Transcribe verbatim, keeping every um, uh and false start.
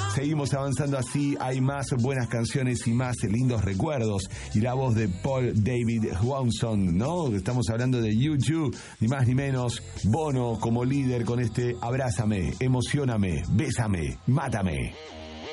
Seguimos avanzando así, hay más buenas canciones y más lindos recuerdos. Y la voz de Paul David Hewson, ¿no? Estamos hablando de U dos, ni más ni menos. Bono como líder con este Abrázame, emocióname, bésame, mátame.